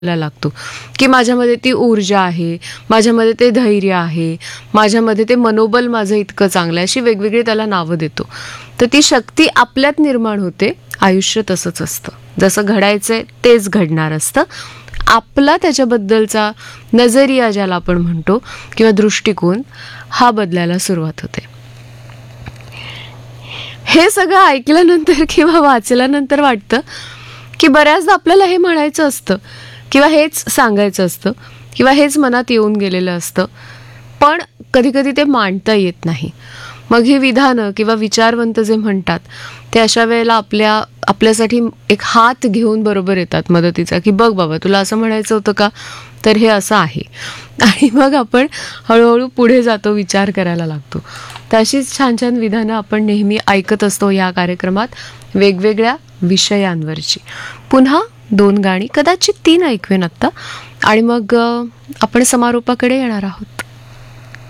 लागतो की माझ्यामध्ये ती ऊर्जा आहे, माझ्यामध्ये ते धैर्य आहे, माझ्यामध्ये ते मनोबल माझं इतकं चांगलं आहे, अशी वेगवेगळी त्याला नावं देतो. तर ती शक्ती आपल्यात निर्माण होते. आयुष्य तसंच असतं, जसं घडायचंय तेच घडणार असतं. आपला त्याच्याबद्दलचा नजरिया ज्याला आपण म्हणतो किंवा दृष्टिकोन हा बदलायला सुरुवात होते. हे सगळं ऐकल्यानंतर किंवा वाचल्यानंतर वाटतं की बऱ्याचदा आपल्याला हे म्हणायचं असतं किंवा हेच सांगायचं असतं किंवा हेच मनात येऊन गेलेलं असतं, पण कधी कधी ते मांडता येत नाही. मग ही विधानं किंवा विचारवंत जे म्हणतात ते अशा वेळेला आपल्यासाठी एक हात घेऊन बरोबर येतात मदतीचा, की बघ बाबा तुला असं म्हणायचं होतं का, तर हे असं आहे. आणि मग आपण हळूहळू पुढे जातो, विचार करायला लागतो. तर अशीच छान छान विधानं आपण नेहमी ऐकत असतो या कार्यक्रमात, वेगवेगळ्या विषयांवरची. पुन्हा 2 गाणी, कदाचित 3 ऐकवेन आत्ता, आणि मग आपण समारोपाकडे येणार आहोत.